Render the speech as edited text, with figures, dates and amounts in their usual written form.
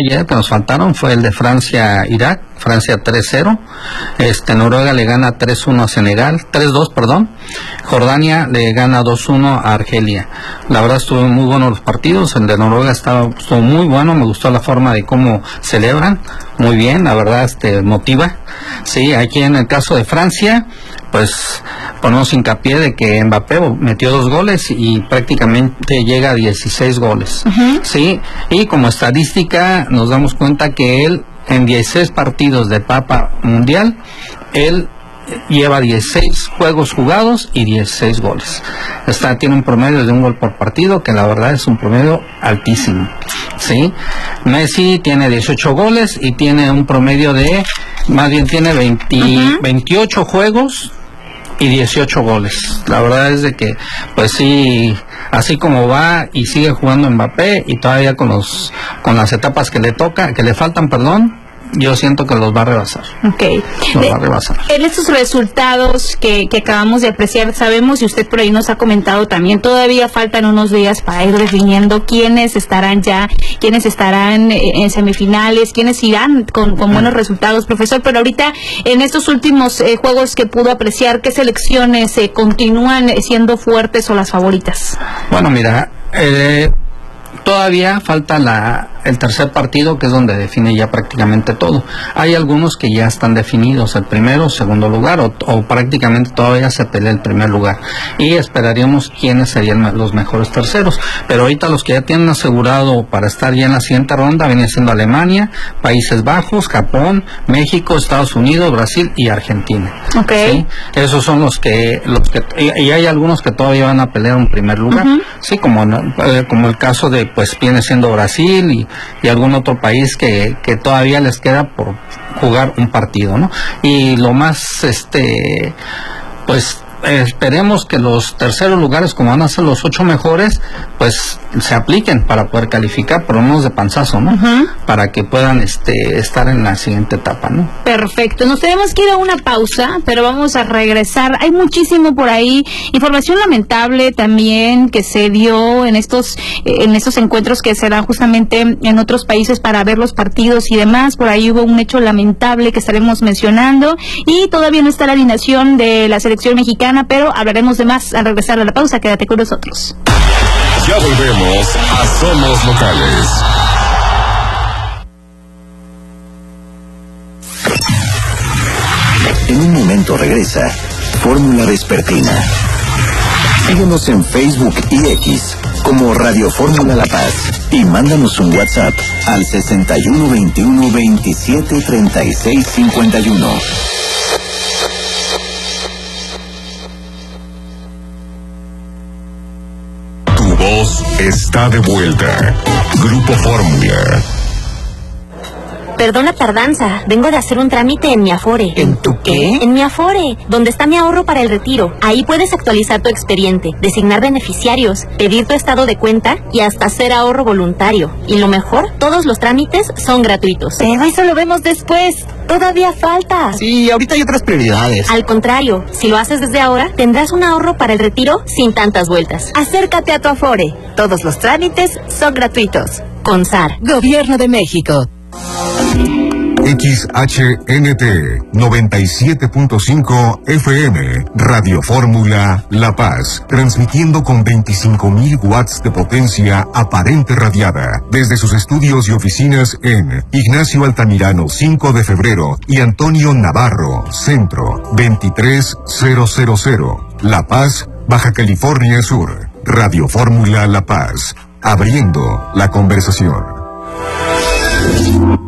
ayer que nos faltaron fue el de Francia-Irak, Francia 3-0, Noruega le gana 3-1 a Senegal, 3-2, perdón, Jordania le gana 2-1 a Argelia. La verdad estuvieron muy buenos los partidos, el de Noruega estuvo muy bueno, me gustó la forma de cómo celebran, muy bien, la verdad motiva. Sí, aquí en el caso de Francia, pues ponemos hincapié de que Mbappé metió 2 goles y prácticamente llega a 16 goles. Sí, y como estadística nos damos cuenta que él en 16 partidos de Papa Mundial, él lleva 16 juegos jugados y 16 goles. Tiene un promedio de 1 gol por partido, que la verdad es un promedio altísimo. ¿Sí? Messi tiene 18 goles y tiene un promedio tiene 28 juegos y 18 goles. La verdad es de que, pues sí, así como va y sigue jugando Mbappé y todavía con las etapas que le faltan, yo siento que los va a rebasar. Okay. Los va a rebasar. En estos resultados que acabamos de apreciar, sabemos, y usted por ahí nos ha comentado también, todavía faltan unos días para ir definiendo quiénes estarán en semifinales, quiénes irán con buenos resultados, profesor. Pero ahorita, en estos últimos juegos que pudo apreciar, ¿qué selecciones continúan siendo fuertes o las favoritas? Bueno, mira, todavía falta el tercer partido, que es donde define ya prácticamente todo. Hay algunos que ya están definidos, el primero, segundo lugar, o prácticamente todavía se pelea el primer lugar. Y esperaríamos quiénes serían los mejores terceros. Pero ahorita los que ya tienen asegurado para estar ya en la siguiente ronda vienen siendo Alemania, Países Bajos, Japón, México, Estados Unidos, Brasil y Argentina. Okay. ¿Sí? Esos son los que y hay algunos que todavía van a pelear un primer lugar. Sí, como el caso de, pues viene siendo Brasil y algún otro país que todavía les queda por jugar un partido, ¿no? Y lo más, pues esperemos que los terceros lugares, como van a ser los 8 mejores, pues se apliquen para poder calificar, por lo menos de panzazo, ¿no? Para que puedan estar en la siguiente etapa, ¿no? Perfecto. Nos tenemos que ir a una pausa, pero vamos a regresar. Hay muchísimo por ahí, información lamentable también que se dio en estos encuentros que se dan justamente en otros países para ver los partidos y demás. Por ahí hubo un hecho lamentable que estaremos mencionando y todavía no está la alineación de la selección mexicana, pero hablaremos de más al regresar a la pausa. Quédate con nosotros. Ya volvemos a Somos Locales. En un momento regresa Fórmula Vespertina. Síguenos en Facebook y X como Radio Fórmula La Paz y mándanos un WhatsApp al 6121 27 36 51. Voz está de vuelta. Grupo Fórmula. Perdón la tardanza, vengo de hacer un trámite en mi Afore. ¿En tu qué? En mi Afore, donde está mi ahorro para el retiro. Ahí puedes actualizar tu expediente, designar beneficiarios, pedir tu estado de cuenta y hasta hacer ahorro voluntario. Y lo mejor, todos los trámites son gratuitos. Pero eso lo vemos después. Todavía falta. Sí, ahorita hay otras prioridades. Al contrario, si lo haces desde ahora, tendrás un ahorro para el retiro sin tantas vueltas. Acércate a tu Afore. Todos los trámites son gratuitos. CONSAR. Gobierno de México. XHNT 97.5 FM, Radio Fórmula La Paz, transmitiendo con 25.000 watts de potencia aparente radiada, desde sus estudios y oficinas en Ignacio Altamirano 5 de febrero y Antonio Navarro, Centro 23000, La Paz, Baja California Sur. Radio Fórmula La Paz, abriendo la conversación.